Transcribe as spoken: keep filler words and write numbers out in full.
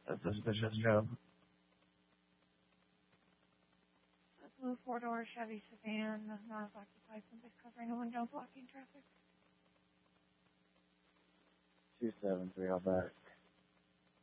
a suspicious job. A blue four-door Chevy sedan, not occupied, somebody's covering a window, blocking traffic. two seven three, I'll back.